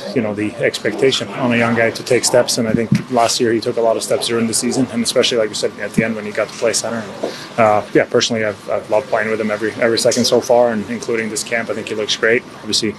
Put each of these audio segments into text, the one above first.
the expectation on a young guy to take steps. And I think last year he took a lot of steps during the season, and especially like you said at the end when he got to play center. Personally, I've loved playing with him every second so far, and including this camp. I think he looks great. Obviously,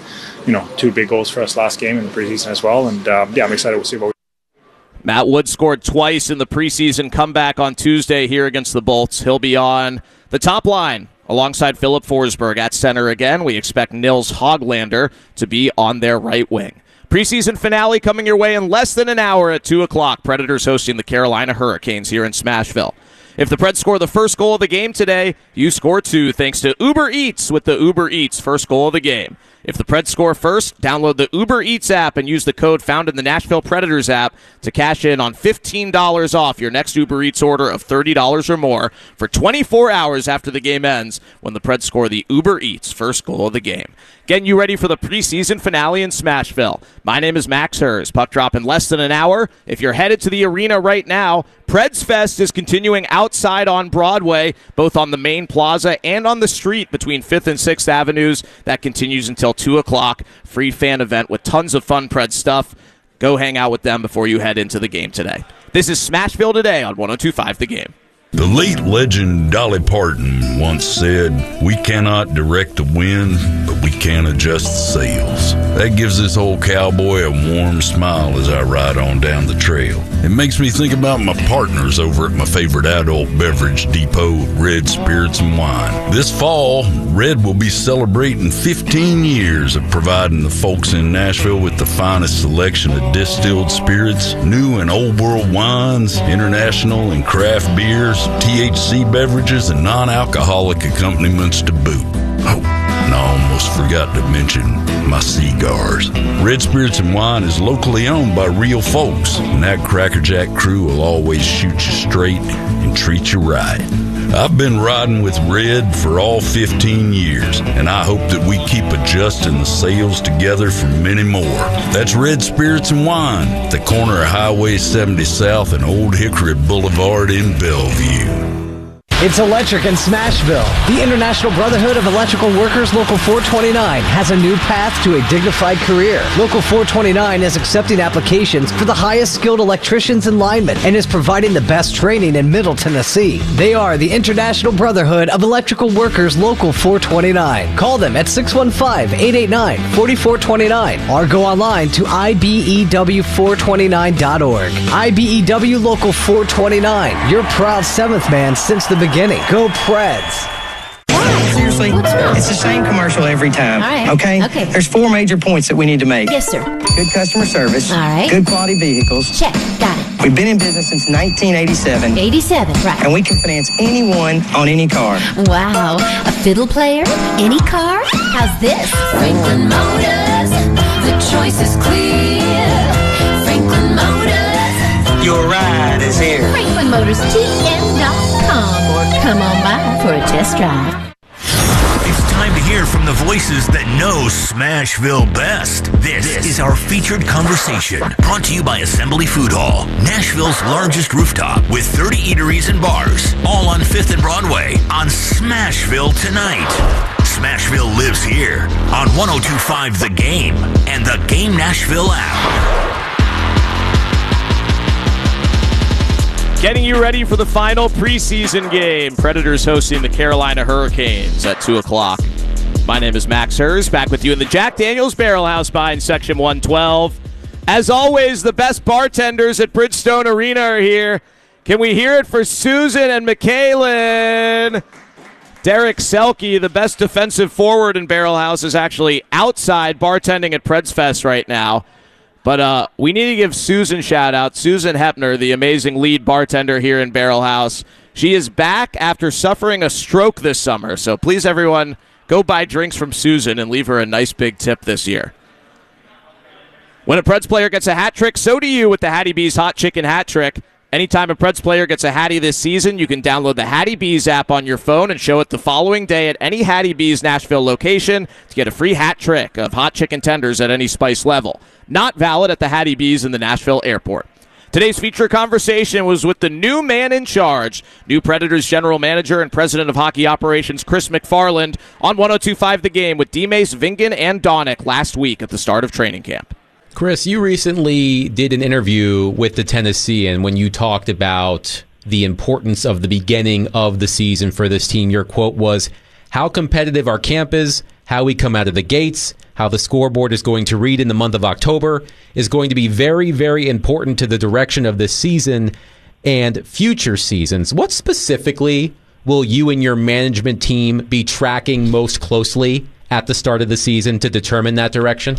2 big goals for us last game in the preseason as well. And I'm excited to see what. Matt Wood scored twice in the preseason comeback on Tuesday here against the Bolts. He'll be on the top line alongside Philip Forsberg at center again. We expect Nils Hoglander to be on their right wing. Preseason finale coming your way in less than an hour at 2 o'clock. Predators hosting the Carolina Hurricanes here in Smashville. If the Preds score the first goal of the game today, you score 2 thanks to Uber Eats with the Uber Eats first goal of the game. If the Preds score first, download the Uber Eats app and use the code found in the Nashville Predators app to cash in on $15 off your next Uber Eats order of $30 or more for 24 hours after the game ends when the Preds score the Uber Eats first goal of the game. Getting you ready for the preseason finale in Smashville. My name is Max Hers. Puck drop in less than an hour. If you're headed to the arena right now, Preds Fest is continuing outside on Broadway, both on the main plaza and on the street between 5th and 6th Avenues. That continues until 2 o'clock. Free fan event with tons of fun Preds stuff. Go hang out with them before you head into the game today. This is Smashville Today on 102.5 The Game. The late legend Dolly Parton once said, "We cannot direct the wind, but we can adjust the sails." That gives this old cowboy a warm smile as I ride on down the trail. It makes me think about my partners over at my favorite adult beverage depot, Red Spirits and Wine. This fall, Red will be celebrating 15 years of providing the folks in Nashville with the finest selection of distilled spirits, new and old world wines, international and craft beers, THC beverages, and non-alcoholic accompaniments to boot. Oh, and I almost forgot to mention my cigars. Red Spirits and Wine is locally owned by real folks, and that Crackerjack crew will always shoot you straight and treat you right. I've been riding with Red for all 15 years, and I hope that we keep adjusting the sails together for many more. That's Red Spirits and Wine, at the corner of Highway 70 South and Old Hickory Boulevard in Bellevue. It's electric in Smashville. The International Brotherhood of Electrical Workers Local 429 has a new path to a dignified career. Local 429 is accepting applications for the highest skilled electricians and linemen and is providing the best training in Middle Tennessee. They are the International Brotherhood of Electrical Workers Local 429. Call them at 615-889-4429 or go online to ibew429.org. IBEW Local 429, your proud seventh man since the beginning. Go Preds. Seriously, it's the same commercial every time. All right. Okay? There's 4 major points that we need to make. Yes, sir. Good customer service. All right. Good quality vehicles. Check. Got it. We've been in business since 1987. 87, right. And we can finance anyone on any car. Wow. A fiddle player? Any car? How's this? Franklin Motors. The choice is clear. Franklin Motors. Your ride is here. FranklinMotorsTN.com or come on by for a test drive. It's time to hear from the voices that know Smashville best. This is our featured conversation, brought to you by Assembly Food Hall, Nashville's largest rooftop with 30 eateries and bars, all on 5th and Broadway on Smashville Tonight. Smashville lives here on 102.5 The Game and the Game Nashville app. Getting you ready for the final preseason game. Predators hosting the Carolina Hurricanes at 2 o'clock. My name is Max Hers, back with you in the Jack Daniels Barrel House behind Section 112. As always, the best bartenders at Bridgestone Arena are here. Can we hear it for Susan and McKaylin? Derek Selke, the best defensive forward in Barrel House, is actually outside bartending at Preds Fest right now. But we need to give Susan a shout-out. Susan Hepner, the amazing lead bartender here in Barrel House. She is back after suffering a stroke this summer. So please, everyone, go buy drinks from Susan and leave her a nice big tip this year. When a Preds player gets a hat trick, so do you with the Hattie B's Hot Chicken Hat Trick. Anytime a Preds player gets a Hattie this season, you can download the Hattie B's app on your phone and show it the following day at any Hattie B's Nashville location to get a free hat trick of hot chicken tenders at any spice level. Not valid at the Hattie B's in the Nashville airport. Today's feature conversation was with the new man in charge, new Predators general manager and president of hockey operations Chris McFarland on 102.5 The Game with D-Mace, Vingan, and Donick last week at the start of training camp. Chris, you recently did an interview with the Tennessean when you talked about the importance of the beginning of the season for this team. Your quote was, "How competitive our camp is, how we come out of the gates, how the scoreboard is going to read in the month of October is going to be very, very important to the direction of this season and future seasons." What specifically will you and your management team be tracking most closely at the start of the season to determine that direction?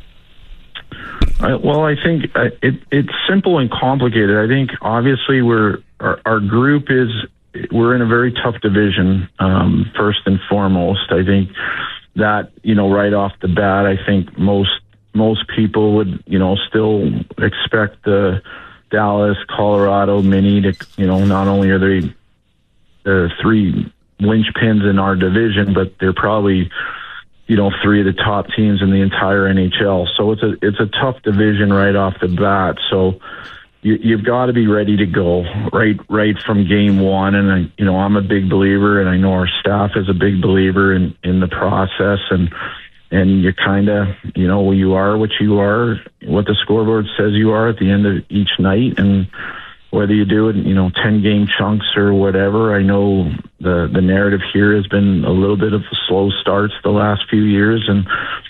Well, I think it's simple and complicated. I think obviously our group we're in a very tough division, first and foremost. I think that, right off the bat, I think most people would, still expect the Dallas, Colorado, Mini to, not only are they the three linchpins in our division, but they're probably, three of the top teams in the entire NHL. So it's a tough division right off the bat. So you've got to be ready to go right from game one. And I'm a big believer, and I know our staff is a big believer in the process. And you kind of, you are what you are, what the scoreboard says you are at the end of each night. And whether you do it, 10 game chunks or whatever, I know the narrative here has been a little bit of slow starts the last few years, and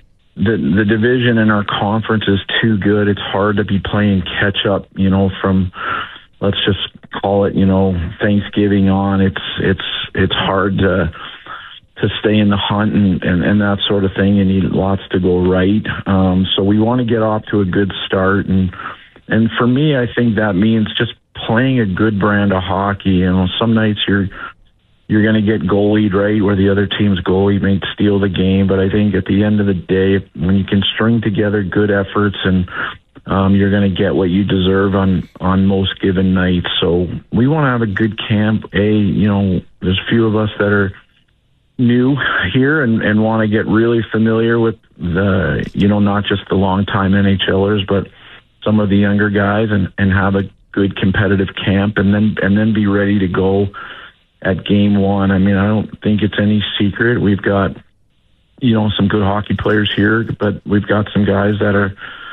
the division in our conference is too good. It's hard to be playing catch up, from, let's just call it, Thanksgiving on. It's hard to stay in the hunt and that sort of thing. You need lots to go right. So we want to get off to a good start, and for me, I think that means just playing a good brand of hockey. Some nights you're going to get goalied, right, where the other team's goalie may steal the game. But I think at the end of the day, when you can string together good efforts, and you're going to get what you deserve on most given nights. So we want to have a good camp. There's a few of us that are new here and want to get really familiar with the, not just the longtime NHLers, but some of the younger guys, and have a good competitive camp, and then be ready to go at game one. I mean, I don't think it's any secret. We've got, some good hockey players here, but we've got some guys that are,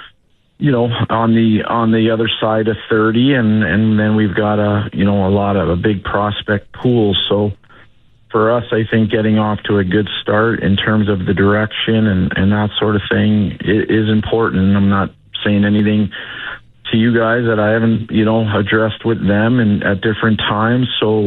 on the other side of 30, and then we've got a big prospect pool. So for us, I think getting off to a good start in terms of the direction and that sort of thing is important. And I'm not saying anything to you guys that I haven't, addressed with them and at different times. So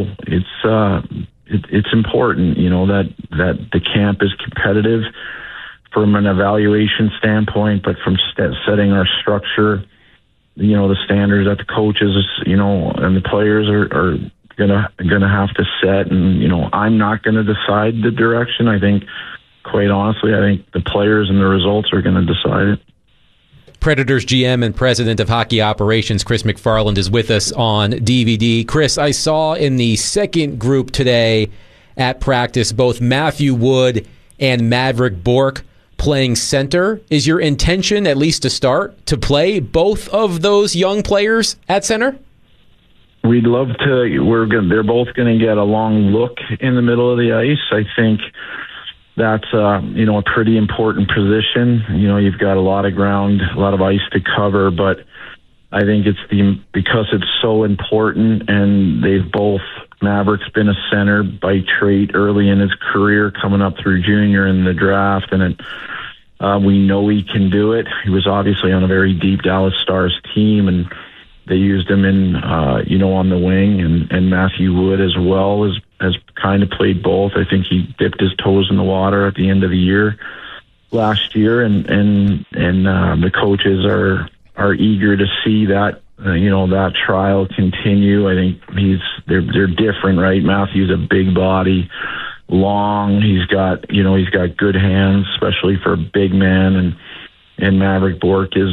it's important, that the camp is competitive from an evaluation standpoint, but from setting our structure, the standards that the coaches, and the players are gonna have to set. And I'm not gonna decide the direction. I think, quite honestly, the players and the results are gonna decide it. Predators GM and President of Hockey Operations Chris McFarland is with us on DVD. Chris, I saw in the second group today at practice both Matthew Wood and Mavrik Bourque playing center. Is your intention, at least to start, to play both of those young players at center? We'd love to. They're both going to get a long look in the middle of the ice. I think that's a pretty important position. You've got a lot of ground, a lot of ice to cover, but I think because it's so important, and Maverick's been a center by trait early in his career, coming up through junior in the draft, and we know he can do it. He was obviously on a very deep Dallas Stars team, and they used him in, on the wing, and Matthew Wood as well has kind of played both. I think he dipped his toes in the water at the end of the year last year, and the coaches are eager to see that that trial continue. I think they're different, right? Matthew's a big body, long. He's got good hands, especially for a big man, and Mavrik Bourque is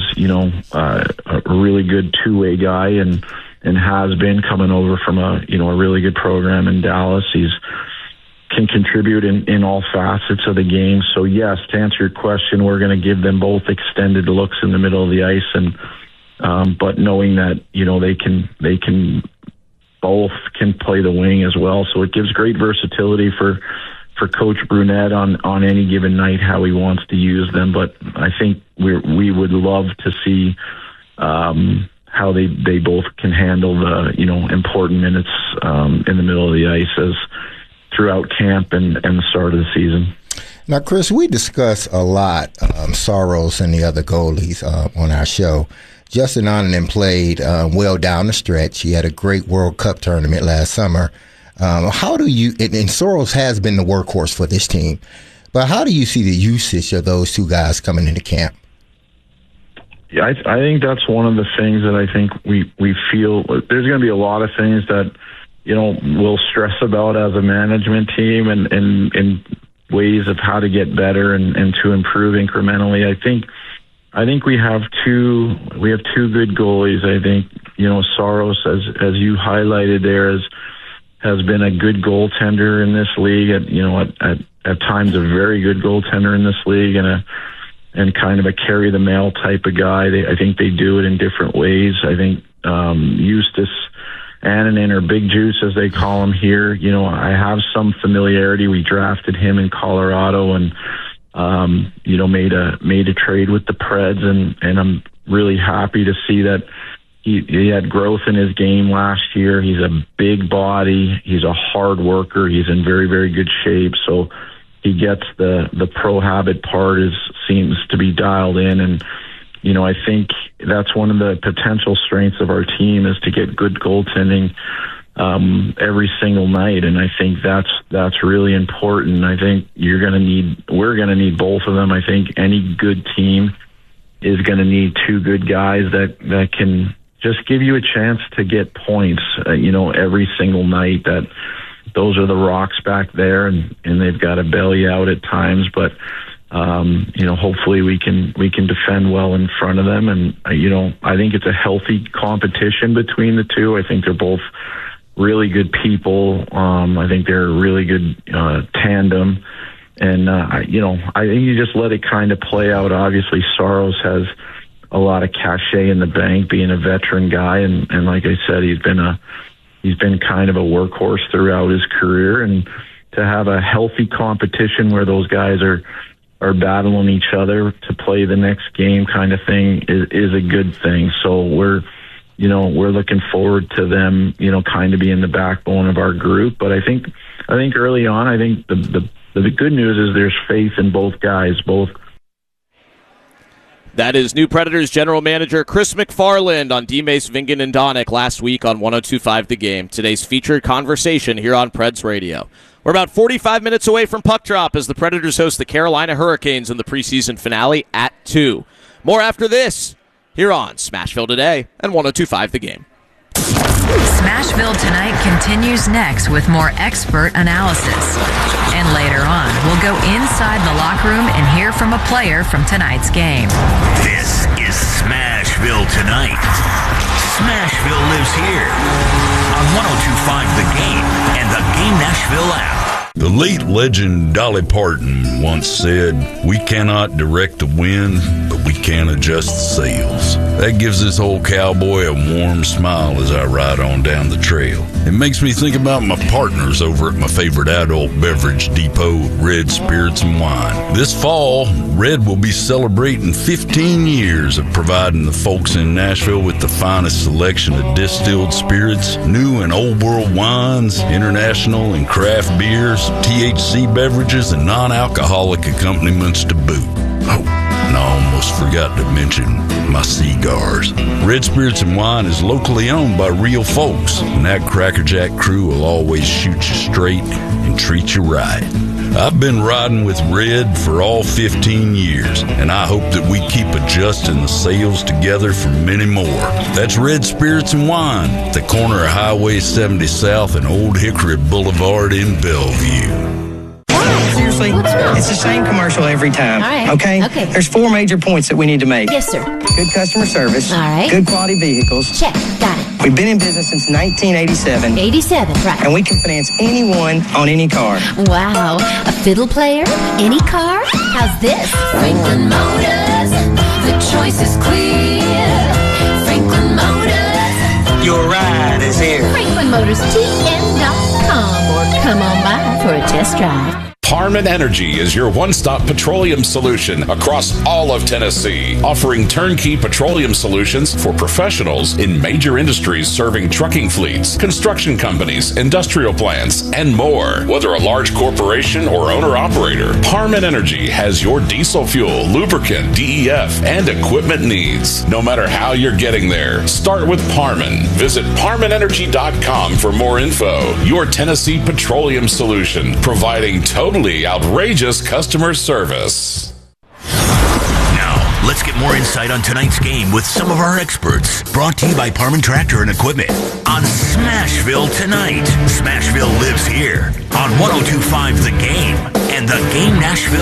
a really good two-way guy, and has been coming over from a really good program in Dallas. He's can contribute in all facets of the game. So yes, to answer your question, we're going to give them both extended looks in the middle of the ice, and but knowing that they can both can play the wing as well. So it gives great versatility for for Coach Brunette on any given night how he wants to use them. But I think we would love to see how they both can handle the important minutes in the middle of the ice as throughout camp and the start of the season. Now, Chris, we discuss a lot Saros and the other goalies on our show. Justin Oninen played well down the stretch. He had a great World Cup tournament last summer. How do you, and Saros has been the workhorse for this team, but how do you see the usage of those two guys coming into camp? Yeah, I think that's one of the things that I think we feel there's going to be a lot of things that, we'll stress about as a management team and ways of how to get better and to improve incrementally. I think we have two good goalies. I think, Saros, as you highlighted there, has been a good goaltender in this league, at times a very good goaltender in this league, and kind of a carry the mail type of guy. I think they do it in different ways. I think Eustace Annunen, or Big Juice as they call him here, I have some familiarity. We drafted him in Colorado and made a trade with the Preds, and I'm really happy to see that he had growth in his game last year. He's a big body. He's a hard worker. He's in very, very good shape. So he gets the pro habit part seems to be dialed in. And, I think that's one of the potential strengths of our team is to get good goaltending every single night. And I think that's really important. I think we're going to need both of them. I think any good team is going to need two good guys that can just give you a chance to get points, every single night. That those are the rocks back there, and they've got to bail you out at times. But hopefully we can defend well in front of them. And I think it's a healthy competition between the two. I think they're both really good people. I think they're a really good tandem. And I think you just let it kind of play out. Obviously, Saros has a lot of cachet in the bank, being a veteran guy, and like I said, he's been kind of a workhorse throughout his career, and to have a healthy competition where those guys are battling each other to play the next game kind of thing is a good thing. So we're looking forward to them, kind of being the backbone of our group. But I think early on, I think the good news is there's faith in both guys, both. That is new Predators general manager Chris McFarland on D-Mace, Vingan, and Donick last week on 102.5 The Game. Today's featured conversation here on Preds Radio. We're about 45 minutes away from puck drop as the Predators host the Carolina Hurricanes in the preseason finale at 2. More after this here on Smashville Today and 102.5 The Game. Smashville Tonight continues next with more expert analysis. And later on, we'll go inside the locker room and hear from a player from tonight's game. This is Smashville Tonight. Smashville lives here on 102.5 The Game and the Game Nashville app. The late legend Dolly Parton once said, "We cannot direct the wind, but we can adjust the sails." That gives this old cowboy a warm smile as I ride on down the trail. It makes me think about my partners over at my favorite adult beverage depot, Red Spirits and Wine. This fall, Red will be celebrating 15 years of providing the folks in Nashville with the finest selection of distilled spirits, new and old world wines, international and craft beers, THC beverages, and non-alcoholic accompaniments to boot. Oh, and I almost forgot to mention my cigars. Red Spirits and Wine is locally owned by real folks, and that Crackerjack crew will always shoot you straight and treat you right. I've been riding with Red for all 15 years, and I hope that we keep adjusting the sails together for many more. That's Red Spirits and Wine, at the corner of Highway 70 South and Old Hickory Boulevard in Bellevue. Seriously, it's the same commercial every time. All right. Okay? There's 4 major points that we need to make. Yes, sir. Good customer service. All right. Good quality vehicles. Check. Got it. We've been in business since 1987. 87, right. And we can finance anyone on any car. Wow. A fiddle player? Any car? How's this? Franklin Motors, the choice is clear. Franklin Motors, Your ride is here. FranklinMotorsTN.com or come on by for a test drive. Harmon Energy is your one-stop petroleum solution across all of Tennessee, offering turnkey petroleum solutions for professionals in major industries serving trucking fleets, construction companies, industrial plants, and more. Whether a large corporation or owner-operator, Harmon Energy has your diesel fuel, lubricant, DEF, and equipment needs. No matter how you're getting there, start with Harmon. Visit HarmonEnergy.com for more info. Your Tennessee petroleum solution, providing totally outrageous customer service. Now, let's get more insight on tonight's game with some of our experts. Brought to you by Parman Tractor and Equipment on Smashville Tonight. Smashville lives here on 102.5 The Game and the Game Nashville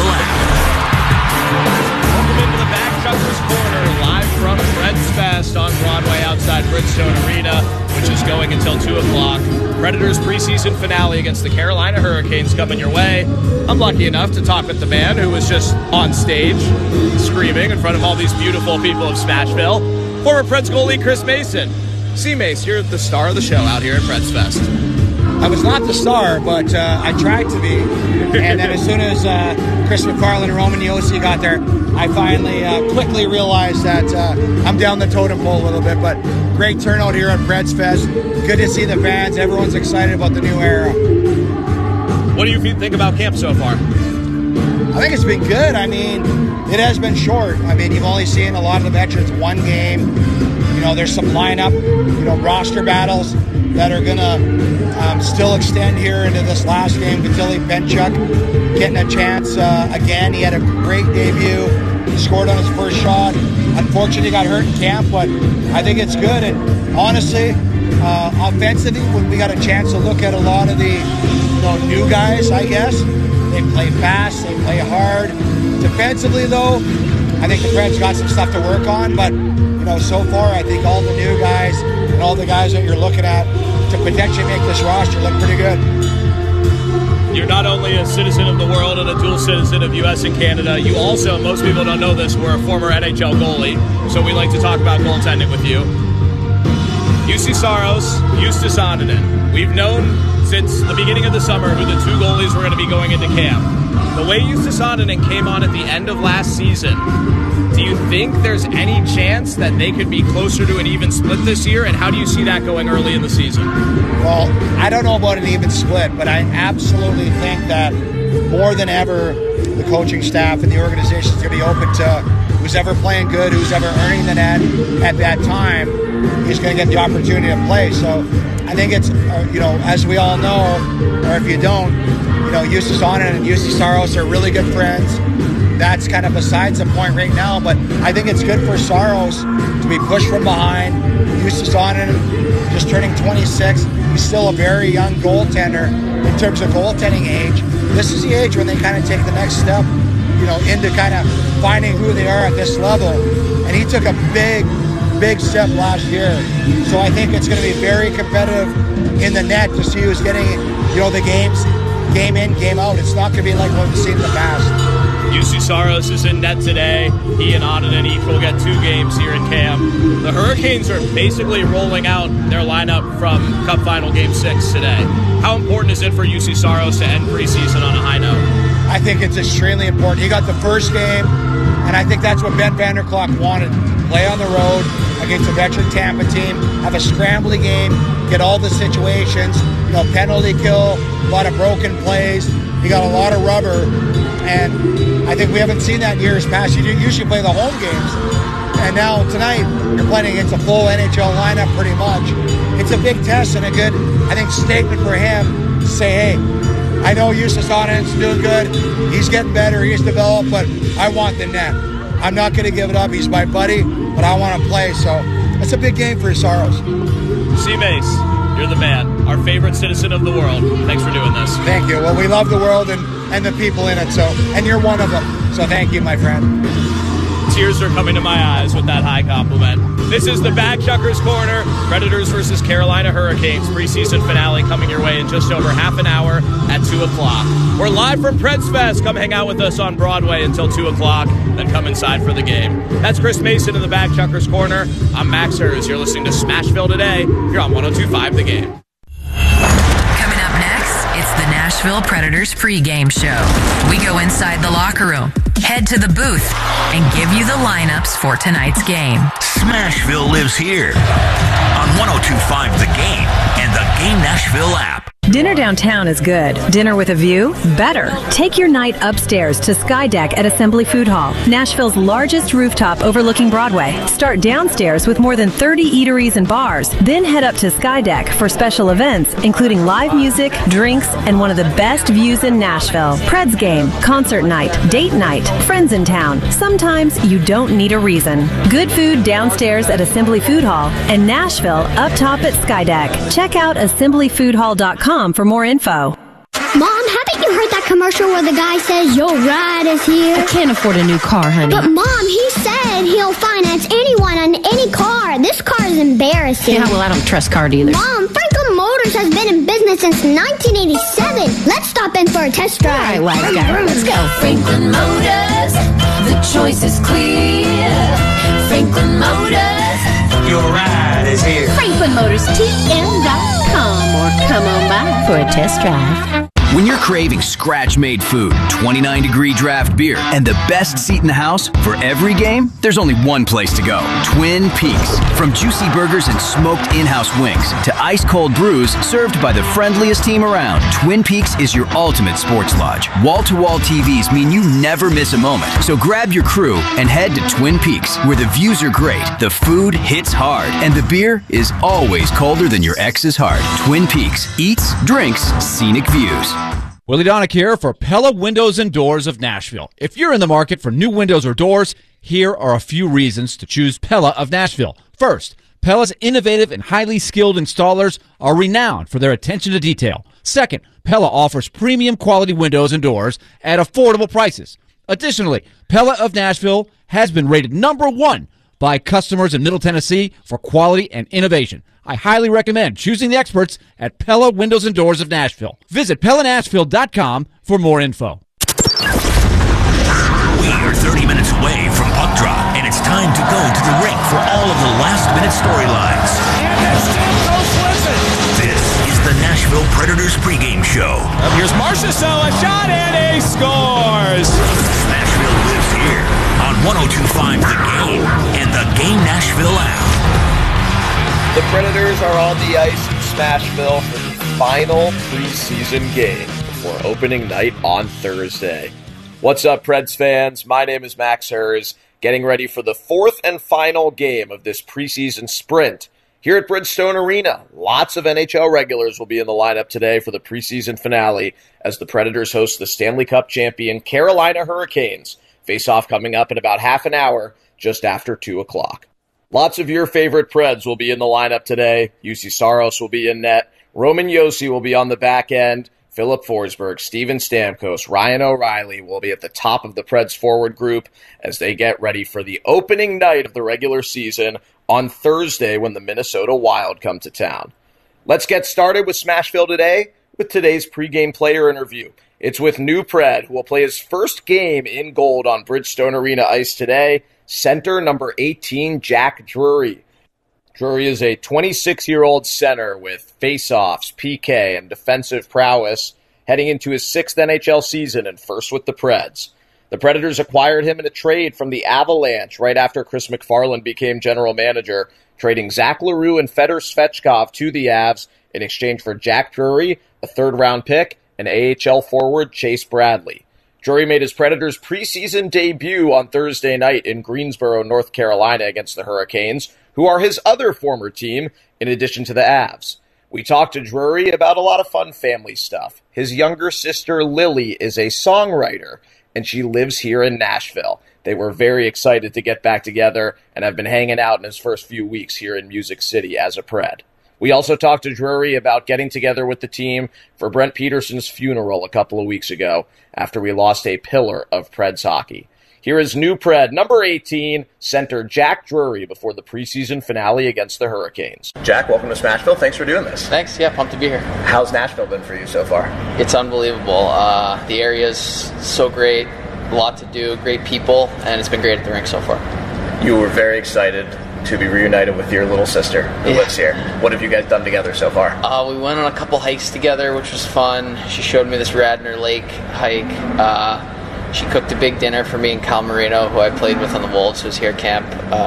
app. Welcome into the Back Chuckers Corner, live from Fred's Fest on Broadway outside Bridgestone Arena, which is going until 2 o'clock. Predators preseason finale against the Carolina Hurricanes coming your way. I'm lucky enough to talk with the man who was just on stage screaming in front of all these beautiful people of Smashville, former Preds goalie Chris Mason. C-Mace, you're the star of the show out here at Fred's Fest. I was not the star, but I tried to be. And then as soon as Chris McFarland and Roman Yossi got there, I finally quickly realized that I'm down the totem pole a little bit. But great turnout here at Fred's Fest. Good to see the fans. Everyone's excited about the new era. What do you think about camp so far? I think it's been good. I mean, it has been short. I mean, you've only seen a lot of the veterans one game. You know, there's some lineup, roster battles that are going to still extend here into this last game. Vasily Benchuk getting a chance again. He had a great debut. He scored on his first shot. Unfortunately, he got hurt in camp, but I think it's good. And honestly, offensively, when we got a chance to look at a lot of the new guys, I guess, they play fast, they play hard. Defensively, though, I think the Preds got some stuff to work on, but so far, I think all the new guys and all the guys that you're looking at to potentially make this roster look pretty good. You're not only a citizen of the world and a dual citizen of U.S. and Canada, you also, most people don't know this, were a former NHL goalie, so we like to talk about goaltending with you. Jussi Saros, Justus Annunen. We've known since the beginning of the summer who the two goalies were going to be going into camp. The way Justus Annunen came on at the end of last season, do you think there's any chance that they could be closer to an even split this year? And how do you see that going early in the season? Well, I don't know about an even split, but I absolutely think that more than ever, the coaching staff and the organization is going to be open to who's ever playing good, who's ever earning the net at that time is going to get the opportunity to play. So I think it's, as we all know, or if you don't, Justus Annunen and Jussi Saros are really good friends. That's kind of besides the point right now, but I think it's good for Saros to be pushed from behind. Justus Annunen just turning 26. He's still a very young goaltender in terms of goaltending age. This is the age when they kind of take the next step, into kind of finding who they are at this level. And he took a big step last year. So I think it's going to be very competitive in the net to see who's getting, the games, game in, game out. It's not going to be like what we've seen in the past. Jussi Saros is in net today. He and Annunen each will get 2 games here in camp. The Hurricanes are basically rolling out their lineup from Cup Final Game 6 today. How important is it for Jussi Saros to end preseason on a high note? I think it's extremely important. He got the first game, and I think that's what Ben Vanderklok wanted. Play on the road against a veteran Tampa team, have a scrambly game, get all the situations, penalty kill, a lot of broken plays. He got a lot of rubber, and I think we haven't seen that in years past. You usually play the home games, and now tonight you're playing against a full NHL lineup pretty much. It's a big test and a good, I think, statement for him to say, hey, I know Justus Annunen's doing good. He's getting better. He's developed, but I want the net. I'm not going to give it up. He's my buddy, but I want to play. So it's a big game for Saros. C-Mace, you're the man, our favorite citizen of the world. Thanks for doing this. Thank you. Well, we love the world and the people in it, and you're one of them. So thank you, my friend. Tears are coming to my eyes with that high compliment. This is the Bag Chuckers Corner. Predators versus Carolina Hurricanes preseason finale coming your way in just over half an hour at 2 o'clock. We're live from Preds Fest. Come hang out with us on Broadway until 2 o'clock, then come inside for the game. That's Chris Mason in the Bag Chuckers Corner. I'm Max Hers. You're listening to Smashville Today. You're on 102.5 The Game. Coming up next, it's the National Smashville Predators pregame show. We go inside the locker room, head to the booth, and give you the lineups for tonight's game. Smashville lives here on 102.5 The Game and the Game Nashville app. Dinner downtown is good. Dinner with a view? Better. Take your night upstairs to Sky Deck at Assembly Food Hall, Nashville's largest rooftop overlooking Broadway. Start downstairs with more than 30 eateries and bars. Then head up to Sky Deck for special events, including live music, drinks, and one of the best views in Nashville. Preds game, concert night, date night, friends in town. Sometimes you don't need a reason. Good food downstairs at Assembly Food Hall and Nashville up top at Sky Deck. Check out assemblyfoodhall.com for more info. Mom, haven't you heard that commercial where the guy says your ride is here? I can't afford a new car, honey. But Mom, he said he'll finance anyone on any car. This car is embarrassing. Yeah, well, I don't trust car dealers. Mom, Franklin Motors has been in business since 1987. Let's stop in for a test drive. All right, wise guy, let's go. Franklin Motors, the choice is clear. Franklin Motors, Your ride is here. FranklinMotorsTN.com or come on by for a test drive. When you're craving scratch-made food, 29-degree draft beer, and the best seat in the house for every game, there's only one place to go. Twin Peaks. From juicy burgers and smoked in-house wings to ice-cold brews served by the friendliest team around, Twin Peaks is your ultimate sports lodge. Wall-to-wall TVs mean you never miss a moment. So grab your crew and head to Twin Peaks, where the views are great, the food hits hard, and the beer is always colder than your ex's heart. Twin Peaks. Eats, drinks, scenic views. Willie Donick here for Pella Windows and Doors of Nashville. If you're in the market for new windows or doors, here are a few reasons to choose Pella of Nashville. First, Pella's innovative and highly skilled installers are renowned for their attention to detail. Second, Pella offers premium quality windows and doors at affordable prices. Additionally, Pella of Nashville has been rated #1 by customers in Middle Tennessee for quality and innovation. I highly recommend choosing the experts at Pella Windows and Doors of Nashville. Visit PellaNashville.com for more info. We are 30 minutes away from puck drop, and it's time to go to the rink for all of the last-minute storylines. This is the Nashville Predators pregame show. Here's Marchessault, a shot, and he scores! Nashville lives here on 102.5 The Game and the Game Nashville app. The Predators are on the ice in Smashville for the final preseason game before opening night on Thursday. What's up, Preds fans? My name is Max Hers, getting ready for the fourth and final game of this preseason sprint here at Bridgestone Arena. Lots of NHL regulars will be in the lineup today for the preseason finale as the Predators host the Stanley Cup champion Carolina Hurricanes. Face-off coming up in about half an hour, just after 2 o'clock. Lots of your favorite Preds will be in the lineup today. Juuse Saros will be in net. Roman Josi will be on the back end. Philip Forsberg, Steven Stamkos, Ryan O'Reilly will be at the top of the Preds forward group as they get ready for the opening night of the regular season on Thursday when the Minnesota Wild come to town. Let's get started with Smashville today with today's pregame player interview. It's with new Pred, who will play his first game in gold on Bridgestone Arena ice today. Center number 18, Jack Drury. Drury is a 26-year-old center with face-offs, PK, and defensive prowess, heading into his 6th NHL season and first with the Preds. The Predators acquired him in a trade from the Avalanche right after Chris McFarland became general manager, trading Zach LaRue and Fedor Svechkov to the Avs in exchange for Jack Drury, a third-round pick, and AHL forward Chase Bradley. Drury made his Predators preseason debut on Thursday night in Greensboro, North Carolina against the Hurricanes, who are his other former team in addition to the Avs. We talked to Drury about a lot of fun family stuff. His younger sister Lily is a songwriter, and she lives here in Nashville. They were very excited to get back together and have been hanging out in his first few weeks here in Music City as a Pred. We also talked to Drury about getting together with the team for Brent Peterson's funeral a couple of weeks ago after we lost a pillar of Preds hockey. Here is new Pred, number 18, center Jack Drury before the preseason finale against the Hurricanes. Jack, welcome to Smashville. Thanks for doing this. Thanks. Yeah, pumped to be here. How's Nashville been for you so far? It's unbelievable. The area's so great, a lot to do, great people, and it's been great at the rink so far. You were very excited to be reunited with your little sister who lives here. What have you guys done together so far? We went on a couple hikes together, which was fun. She showed me this Radnor Lake hike. She cooked a big dinner for me and Cal Marino, who I played with on the Wolves, who's here at camp.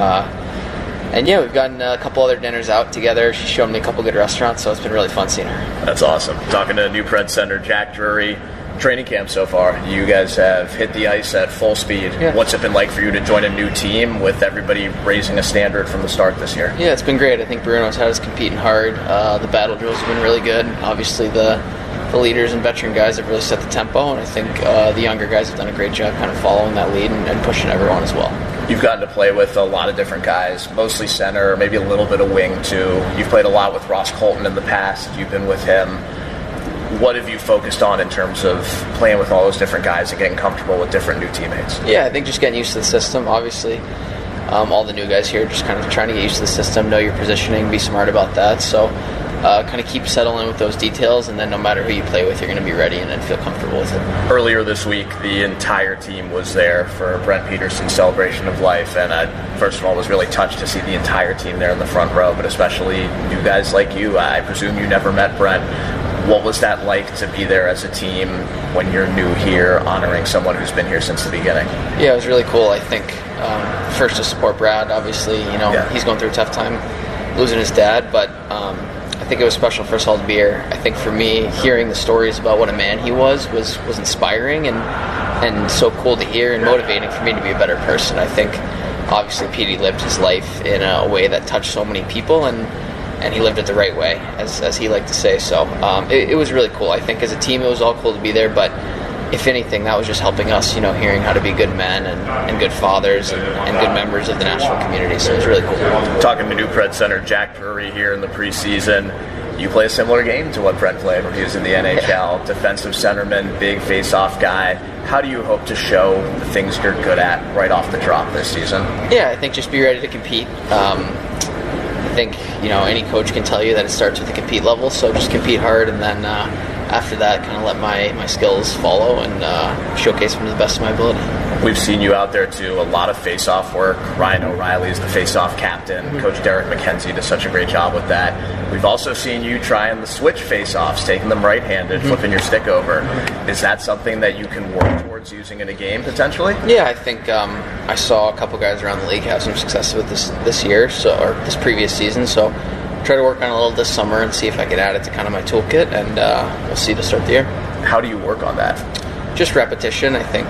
And yeah, we've gotten a couple other dinners out together. She showed me a couple good restaurants, so it's been really fun seeing her. That's awesome. Talking to new Pred center Jack Drury. Training camp so far, you guys have hit the ice at full speed. Yeah. What's it been like for you to join a new team with everybody raising a standard from the start this year? Yeah, it's been great. I think Bruno's had us competing hard. The battle drills have been really good. Obviously, the leaders and veteran guys have really set the tempo, and I think the younger guys have done a great job kind of following that lead and pushing everyone as well. You've gotten to play with a lot of different guys, mostly center, maybe a little bit of wing too. You've played a lot with Ross Colton in the past. You've been with him. What have you focused on in terms of playing with all those different guys and getting comfortable with different new teammates? Yeah, I think just getting used to the system. Obviously, all the new guys here just kind of trying to get used to the system, know your positioning, be smart about that. So kind of keep settling with those details, and then no matter who you play with, you're going to be ready and feel comfortable with it. Earlier this week, the entire team was there for Brent Peterson's celebration of life, and I, first of all, was really touched to see the entire team there in the front row, but especially new guys like you. I presume you never met Brent. What was that like to be there as a team when you're new here, honoring someone who's been here since the beginning? Yeah, it was really cool. I think first to support Brad, obviously, he's going through a tough time losing his dad, but I think it was special for us all to be here. I think for me, hearing the stories about what a man he was inspiring and so cool to hear and motivating for me to be a better person. I think obviously Petey lived his life in a way that touched so many people, and he lived it the right way, as he liked to say. So it was really cool. I think as a team it was all cool to be there, but if anything, that was just helping us, hearing how to be good men and good fathers and good members of the Nashville community. So it was really cool. Talking to new Pred center Jack Drury here in the preseason, you play a similar game to what Brent played when he was in the NHL. Defensive centerman, big face-off guy. How do you hope to show the things you're good at right off the drop this season? Yeah, I think just be ready to compete. I think any coach can tell you that it starts with a compete level, so just compete hard, and then after that kind of let my skills follow and showcase them to the best of my ability. We've seen you out there too, a lot of face-off work. Ryan O'Reilly is the face-off captain. Mm-hmm. Coach Derek McKenzie does such a great job with that. We've also seen you trying the switch face-offs, taking them right-handed, flipping your stick over. Is that something that you can work towards using in a game potentially? Yeah, I think I saw a couple guys around the league have some success with this year, or this previous season, so try to work on it a little this summer and see if I could add it to kind of my toolkit, and we'll see to start the year. How do you work on that? Just repetition. I think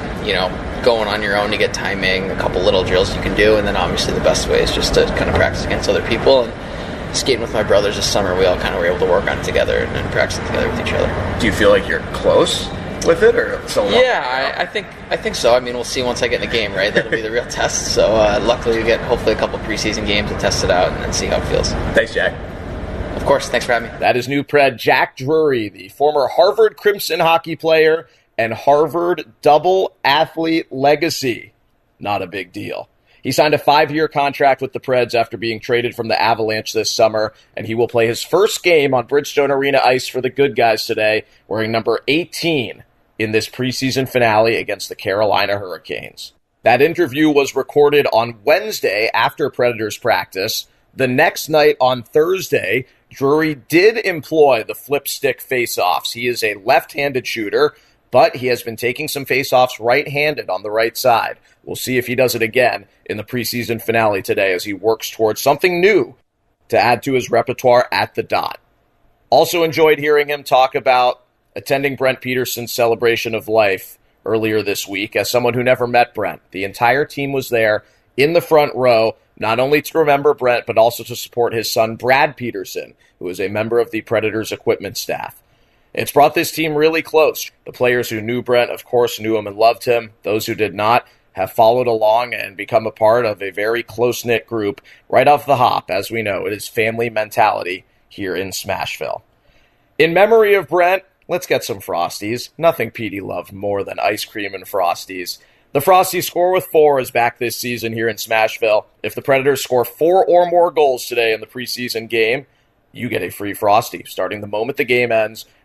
going on your own to get timing, a couple little drills you can do, and then obviously the best way is just to kind of practice against other people. And skating with my brothers this summer, we all kind of were able to work on it together and practice it together with each other. Do you feel like you're close with it, or so long? Yeah, I think so. I mean, we'll see once I get in the game, right? That'll be the real test. So luckily we get hopefully a couple preseason games to test it out and see how it feels. Thanks, Jack. Of course, thanks for having me. That is new Pred Jack Drury, the former Harvard Crimson hockey player and Harvard double athlete legacy. Not a big deal. He signed a 5-year contract with the Preds after being traded from the Avalanche this summer, and he will play his first game on Bridgestone Arena ice for the good guys today, wearing number 18 in this preseason finale against the Carolina Hurricanes. That interview was recorded on Wednesday after Predators practice. The next night on Thursday, Drury did employ the flip stick face-offs. He is a left-handed shooter, but he has been taking some face-offs right-handed on the right side. We'll see if he does it again in the preseason finale today as he works towards something new to add to his repertoire at the dot. Also enjoyed hearing him talk about attending Brent Peterson's celebration of life earlier this week. As someone who never met Brent, the entire team was there in the front row, not only to remember Brent, but also to support his son, Brad Peterson, who is a member of the Predators equipment staff. It's brought this team really close. The players who knew Brent, of course, knew him and loved him. Those who did not have followed along and become a part of a very close-knit group right off the hop. As we know, it is family mentality here in Smashville. In memory of Brent, let's get some Frosties. Nothing Petey loved more than ice cream and Frosties. The Frosty Score with 4 is back this season here in Smashville. If the Predators score 4 or more goals today in the preseason game, you get a free Frosty starting the moment the game ends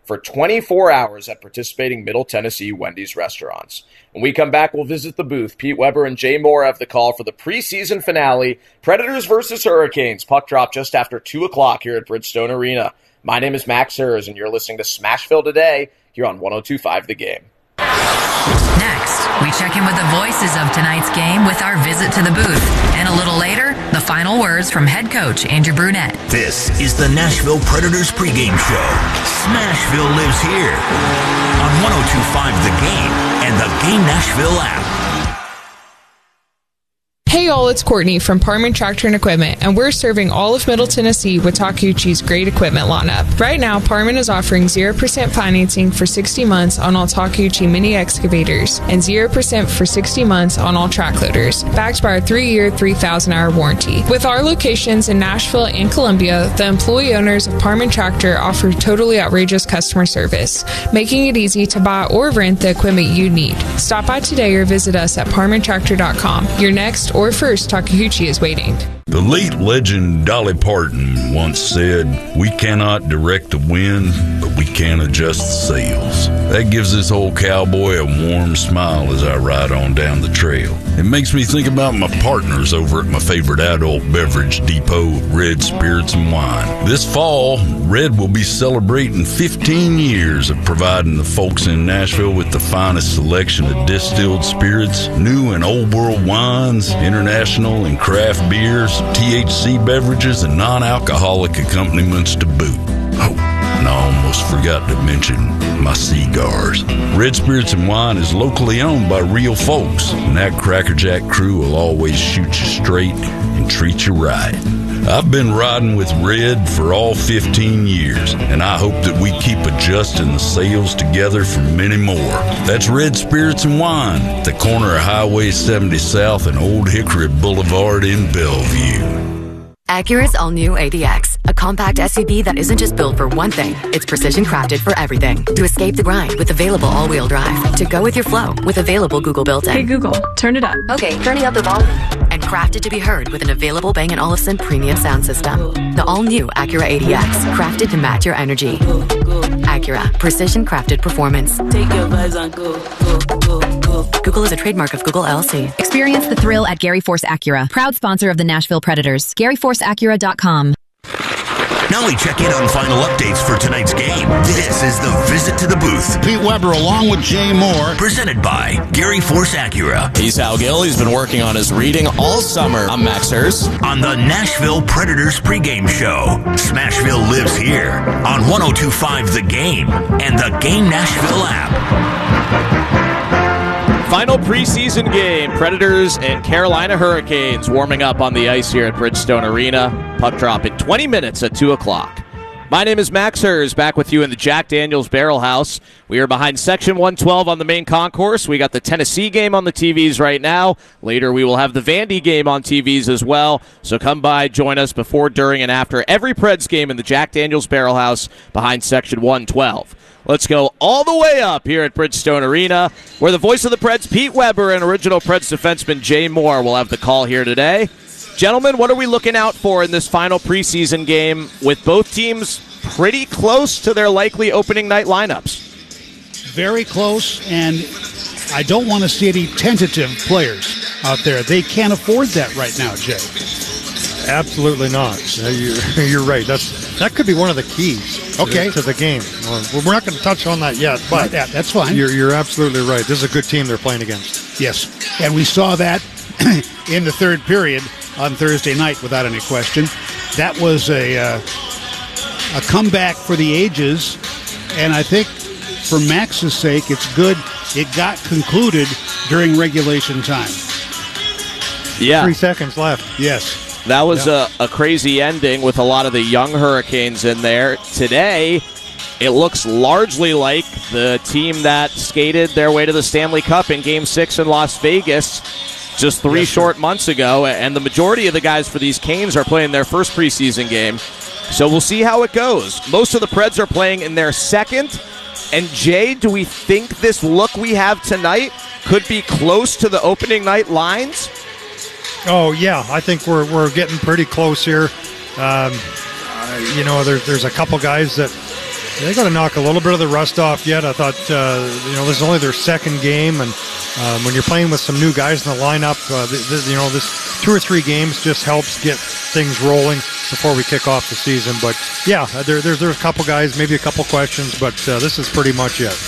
for 24 hours at participating Middle Tennessee Wendy's restaurants. When we come back, we'll visit the booth. Pete Weber and Jay Moore have the call for the preseason finale, Predators versus Hurricanes. Puck drop just after 2 o'clock here at Bridgestone Arena. My name is Max Hers, and you're listening to Smashville Today here on 102.5 The Game. Next, we check in with the voices of tonight's game with our visit to the booth. And a little later, the final words from head coach Andrew Brunette. This is the Nashville Predators pregame show. Smashville lives here on 102.5 The Game and the Game Nashville app. Hey all, it's Courtney from Parman Tractor and Equipment, and we're serving all of Middle Tennessee with Takeuchi's great equipment lineup. Right now, Parman is offering 0% financing for 60 months on all Takeuchi mini excavators and 0% for 60 months on all track loaders, backed by our 3-year, 3,000-hour warranty. With our locations in Nashville and Columbia, the employee owners of Parman Tractor offer totally outrageous customer service, making it easy to buy or rent the equipment you need. Stop by today or visit us at parmantractor.com. Your next or first Takeuchi is waiting. The late legend Dolly Parton once said, "We cannot direct the wind, but we can adjust the sails." That gives this old cowboy a warm smile as I ride on down the trail. It makes me think about my partners over at my favorite adult beverage depot, Red Spirits and Wine. This fall, Red will be celebrating 15 years of providing the folks in Nashville with the finest selection of distilled spirits, new and old world wines, international and craft beers, THC beverages, and non-alcoholic accompaniments to boot. Oh, and I almost forgot to mention my cigars. Red Spirits and Wine is locally owned by real folks, and that Crackerjack crew will always shoot you straight and treat you right. I've been riding with Red for all 15 years, and I hope that we keep adjusting the sails together for many more. That's Red Spirits and Wine, at the corner of Highway 70 South and Old Hickory Boulevard in Bellevue. Acura's all-new ADX, a compact SUV that isn't just built for one thing, it's precision crafted for everything. To escape the grind with available all-wheel drive. To go with your flow with available Google built-in. Hey Google, turn it up. Okay, turning up the volume. And crafted to be heard with an available Bang & Olufsen premium sound system. The all-new Acura ADX, crafted to match your energy. Acura, precision crafted performance. Take your vibes on go. Google is a trademark of Google LLC. Experience the thrill at Gary Force Acura, proud sponsor of the Nashville Predators. GaryForceAcura.com. Now we check in on final updates for tonight's game. This is the Visit to the Booth. Pete Weber along with Jay Moore. Presented by Gary Force Acura. He's Hal Gill. He's been working on his reading all summer. I'm Max Hers. On the Nashville Predators pregame show. Smashville lives here on 102.5 The Game and the Game Nashville app. Final preseason game, Predators and Carolina Hurricanes warming up on the ice here at Bridgestone Arena. Puck drop in 20 minutes at 2 o'clock. My name is Max Hers, back with you in the Jack Daniels Barrel House. We are behind Section 112 on the main concourse. We got the Tennessee game on the TVs right now. Later we will have the Vandy game on TVs as well. So come by, join us before, during, and after every Preds game in the Jack Daniels Barrel House behind Section 112. Let's go all the way up here at Bridgestone Arena, where the voice of the Preds, Pete Weber, and original Preds defenseman Jay Moore will have the call here today. Gentlemen, what are we looking out for in this final preseason game with both teams pretty close to their likely opening night lineups? Very close, and I don't want to see any tentative players out there. They can't afford that right now, Jay. Absolutely not. You're right. That could be one of the keys to the game. We're not going to touch on that yet, but that's fine. You're absolutely right. This is a good team they're playing against. Yes, and we saw that in the third period on Thursday night without any question. That was a comeback for the ages, and I think for Max's sake, it's good it got concluded during regulation time. Yeah. 3 seconds left. Yes. That was a crazy ending with a lot of the young Hurricanes in there. Today, it looks largely like the team that skated their way to the Stanley Cup in Game 6 in Las Vegas just three short months ago, and the majority of the guys for these Canes are playing their first preseason game. So we'll see how it goes. Most of the Preds are playing in their second. And Jay, do we think this look we have tonight could be close to the opening night lines? Oh, yeah. I think we're getting pretty close here. There's a couple guys that They got to knock a little bit of the rust off yet. I thought, this is only their second game, and when you're playing with some new guys in the lineup, this 2 or 3 games just helps get things rolling before we kick off the season. But yeah, there's a couple guys, maybe a couple questions, but this is pretty much it.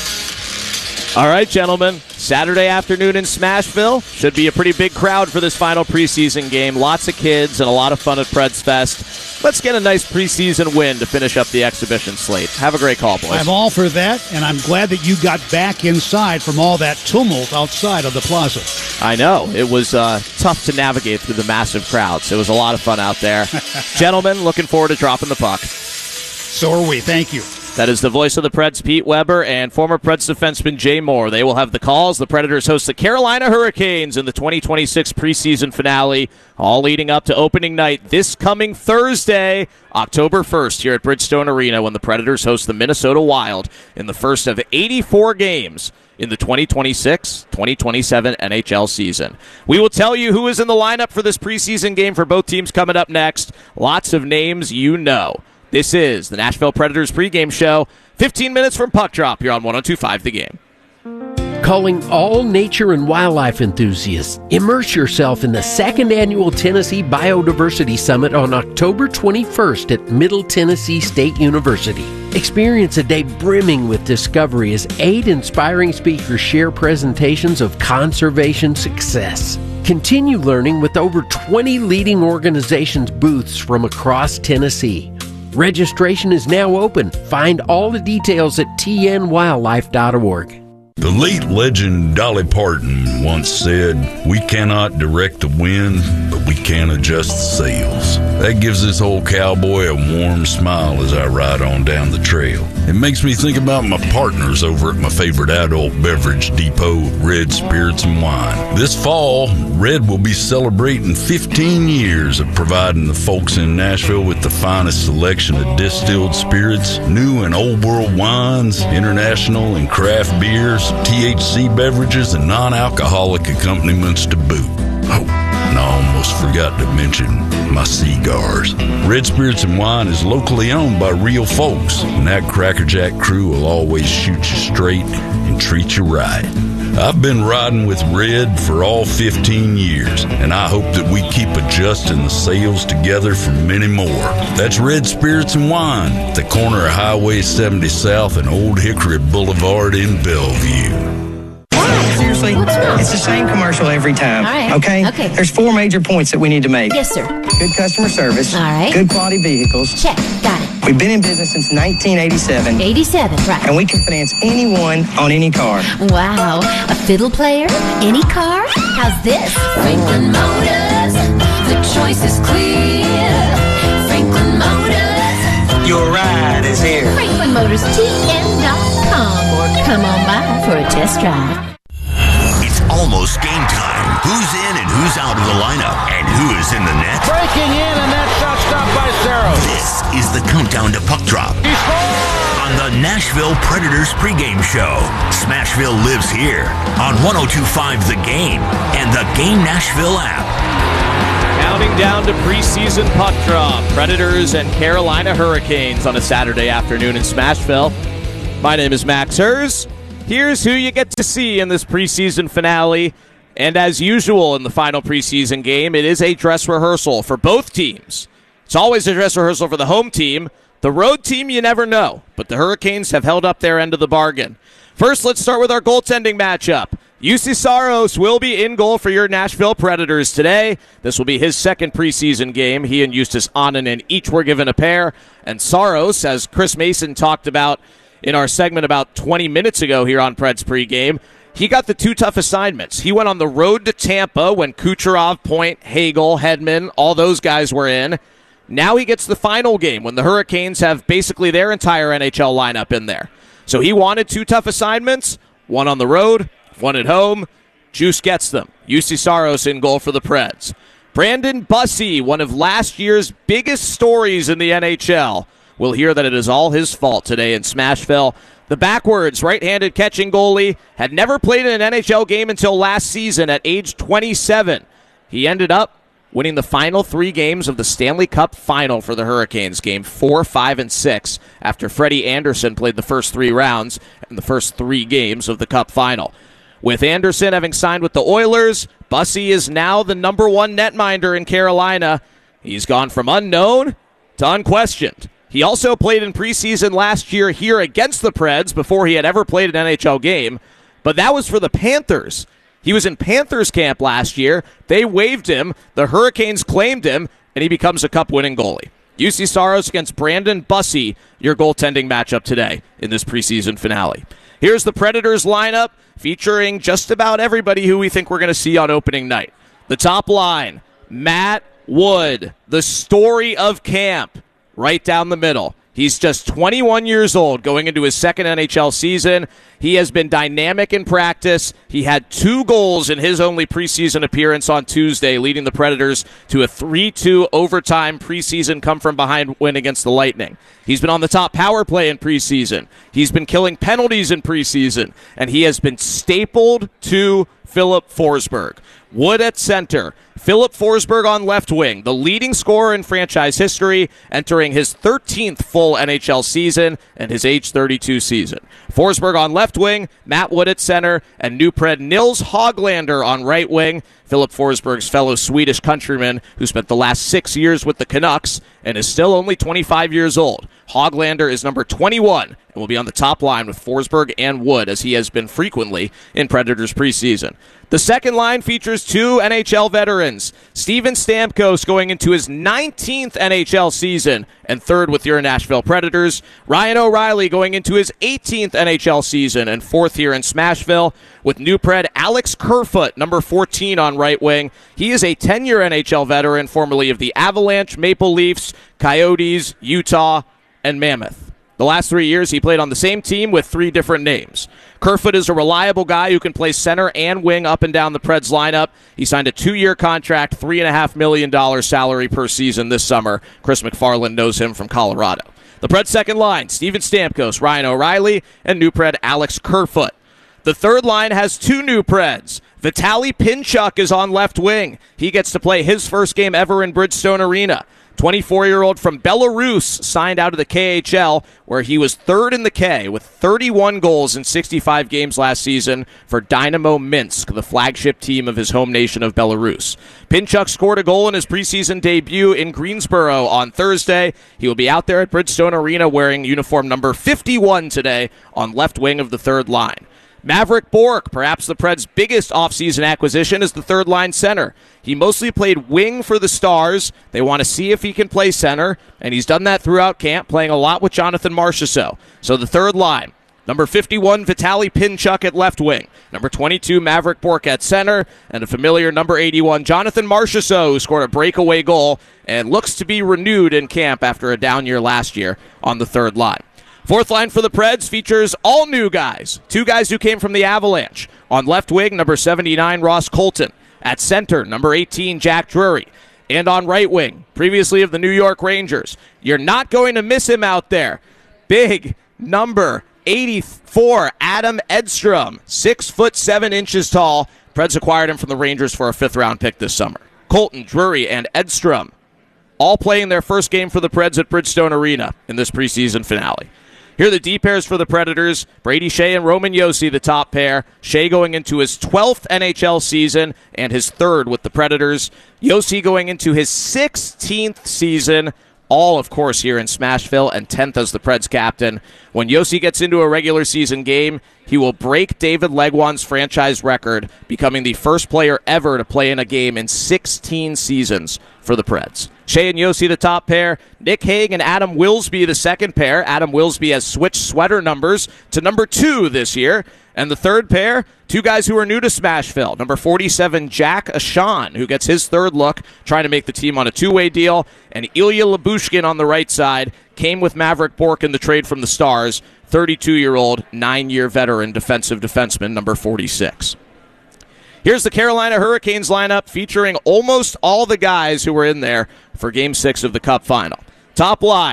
All right, gentlemen. Saturday afternoon in Smashville. Should be a pretty big crowd for this final preseason game. Lots of kids and a lot of fun at Preds Fest. Let's get a nice preseason win to finish up the exhibition slate. Have a great call, boys. I'm all for that, and I'm glad that you got back inside from all that tumult outside of the plaza. I know. It was tough to navigate through the massive crowds. It was a lot of fun out there. Gentlemen, looking forward to dropping the puck. So are we. Thank you. That is the voice of the Preds, Pete Weber, and former Preds defenseman Jay Moore. They will have the calls. The Predators host the Carolina Hurricanes in the 2026 preseason finale, all leading up to opening night this coming Thursday, October 1st, here at Bridgestone Arena, when the Predators host the Minnesota Wild in the first of 84 games in the 2026-2027 NHL season. We will tell you who is in the lineup for this preseason game for both teams coming up next. Lots of names you know. This is the Nashville Predators pregame show. 15 minutes from puck drop here on 102.5 The Game. Calling all nature and wildlife enthusiasts. Immerse yourself in the 2nd Annual Tennessee Biodiversity Summit on October 21st at Middle Tennessee State University. Experience a day brimming with discovery as 8 inspiring speakers share presentations of conservation success. Continue learning with over 20 leading organizations' booths from across Tennessee. Registration is now open. Find all the details at tnwildlife.org. The late legend Dolly Parton once said, "We cannot direct the wind, but we can adjust the sails." That gives this old cowboy a warm smile as I ride on down the trail. It makes me think about my partners over at my favorite adult beverage depot, Red Spirits and Wine. This fall, Red will be celebrating 15 years of providing the folks in Nashville with the finest selection of distilled spirits, new and old world wines, international and craft beers, THC beverages, and non-alcoholic accompaniments to boot. Oh, and I almost forgot to mention my cigars. Red Spirits and Wine is locally owned by real folks, and that Crackerjack crew will always shoot you straight and treat you right. I've been riding with Red for all 15 years, and I hope that we keep adjusting the sails together for many more. That's Red Spirits and Wine at the corner of Highway 70 South and Old Hickory Boulevard in Bellevue. Seriously, it's the same commercial every time. All right. Okay? There's 4 major points that we need to make. Yes, sir. Good customer service. All right. Good quality vehicles. Check. Got it. We've been in business since 1987. 87, right. And we can finance anyone on any car. Wow. A fiddle player? Any car? How's this? Franklin Motors, the choice is clear. Franklin Motors, your ride is here. FranklinMotorsTN.com or come on by for a test drive. It's almost game time. Who's in and who's out of the lineup? And who is in the net? Breaking in, and that shot stopped by Cerro. This is the countdown to puck drop. He scored! On the Nashville Predators pregame show. Smashville lives here on 102.5 The Game and the Game Nashville app. Counting down to preseason puck drop. Predators and Carolina Hurricanes on a Saturday afternoon in Smashville. My name is Max Hers. Here's who you get to see in this preseason finale. And as usual in the final preseason game, it is a dress rehearsal for both teams. It's always a dress rehearsal for the home team. The road team, you never know. But the Hurricanes have held up their end of the bargain. First, let's start with our goaltending matchup. Juuse Saros will be in goal for your Nashville Predators today. This will be his second preseason game. He and Justus Annunen each were given a pair. And Saros, as Chris Mason talked about in our segment about 20 minutes ago here on Preds pregame, he got the 2 tough assignments. He went on the road to Tampa when Kucherov, Point, Hagel, Hedman, all those guys were in. Now he gets the final game when the Hurricanes have basically their entire NHL lineup in there. So he wanted 2 tough assignments, 1 on the road, 1 at home. Juice gets them. Juuse Saros in goal for the Preds. Brandon Bussey, one of last year's biggest stories in the NHL. We'll hear that it is all his fault today in Smashville. The backwards right-handed catching goalie had never played in an NHL game until last season at age 27. He ended up winning the final 3 games of the Stanley Cup Final for the Hurricanes, game 4, 5, and 6, after Freddie Anderson played the first 3 rounds and the first 3 games of the Cup Final. With Anderson having signed with the Oilers, Bussy is now the number 1 netminder in Carolina. He's gone from unknown to unquestioned. He also played in preseason last year here against the Preds before he had ever played an NHL game, but that was for the Panthers. He was in Panthers camp last year. They waived him. The Hurricanes claimed him, and he becomes a Cup-winning goalie. UC Saros against Brandon Bussy, your goaltending matchup today in this preseason finale. Here's the Predators lineup featuring just about everybody who we think we're going to see on opening night. The top line, Matt Wood, the story of camp, right down the middle. He's just 21 years old going into his second NHL season. He has been dynamic in practice. He had 2 goals in his only preseason appearance on Tuesday, leading the Predators to a 3-2 overtime preseason come-from-behind win against the Lightning. He's been on the top power play in preseason. He's been killing penalties in preseason, and he has been stapled to Philip Forsberg. Wood at center. Philip Forsberg on left wing, the leading scorer in franchise history, entering his 13th full NHL season and his age 32 season. Forsberg on left wing, Matt Wood at center, and new Pred Nils Hoglander on right wing. Philip Forsberg's fellow Swedish countryman who spent the last 6 years with the Canucks and is still only 25 years old. Hoglander is number 21 and will be on the top line with Forsberg and Wood, as he has been frequently in Predators preseason. The second line features 2 NHL veterans. Steven Stamkos going into his 19th NHL season and third with your Nashville Predators. Ryan O'Reilly going into his 18th NHL season and fourth here in Smashville, with new Pred Alex Kerfoot, number 14 on right wing. He is a 10-year NHL veteran, formerly of the Avalanche, Maple Leafs, Coyotes, Utah, and Mammoth. The last 3 years, he played on the same team with 3 different names. Kerfoot is a reliable guy who can play center and wing up and down the Preds lineup. He signed a 2-year contract, $3.5 million salary per season this summer. Chris McFarland knows him from Colorado. The Preds second line, Steven Stamkos, Ryan O'Reilly, and new Pred Alex Kerfoot. The third line has 2 new Preds. Vitaly Pinchuk is on left wing. He gets to play his first game ever in Bridgestone Arena. 24-year-old from Belarus signed out of the KHL, where he was third in the K with 31 goals in 65 games last season for Dynamo Minsk, the flagship team of his home nation of Belarus. Pinchuk scored a goal in his preseason debut in Greensboro on Thursday. He will be out there at Bridgestone Arena wearing uniform number 51 today on left wing of the third line. Maverick Bourque, perhaps the Preds' biggest offseason acquisition, is the third-line center. He mostly played wing for the Stars. They want to see if he can play center, and he's done that throughout camp, playing a lot with Jonathan Marchessault. So the third line, number 51, Vitaly Pinchuk at left wing, number 22, Maverick Bourque at center, and a familiar number 81, Jonathan Marchessault, who scored a breakaway goal and looks to be renewed in camp after a down year last year on the third line. Fourth line for the Preds features all new guys. 2 guys who came from the Avalanche. On left wing, number 79, Ross Colton. At center, number 18, Jack Drury. And on right wing, previously of the New York Rangers. You're not going to miss him out there. Big number 84, Adam Edstrom. 6'7" tall. Preds acquired him from the Rangers for a 5th-round pick this summer. Colton, Drury, and Edstrom all playing their first game for the Preds at Bridgestone Arena in this preseason finale. Here are the D pairs for the Predators. Brady Shea and Roman Josi, the top pair. Shea going into his 12th NHL season and his 3rd with the Predators. Josi going into his 16th season, all, of course, here in Smashville, and 10th as the Preds captain. When Josi gets into a regular season game, he will break David Legwand's franchise record, becoming the first player ever to play in a game in 16 seasons for the Preds. Shea and Josi, the top pair. Nick Hague and Adam Wilsby, the second pair. Adam Wilsby has switched sweater numbers to number 2 this year. And the third pair, 2 guys who are new to Smashville. Number 47, Jack Ashan, who gets his 3rd look, trying to make the team on a 2-way deal. And Ilya Lyubushkin on the right side came with Maverick Bourque in the trade from the Stars. 32-year-old, 9-year veteran defensive defenseman, number 46. Here's the Carolina Hurricanes lineup featuring almost all the guys who were in there for Game 6 of the Cup Final. Top line,